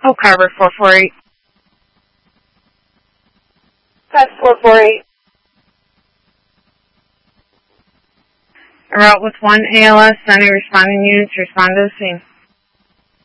Oh, Carver 448. That's 448. A route with 1 ALS, any responding units respond to the scene.